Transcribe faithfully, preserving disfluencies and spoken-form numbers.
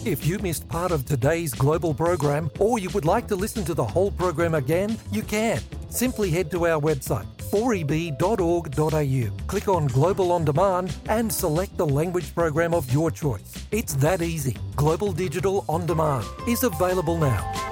If you missed part of today's global program or you would like to listen to the whole program again, you can. Simply head to our website, four e b dot org dot a u. Click on Global On Demand and select the language program of your choice. It's that easy. Global Digital On Demand is available now.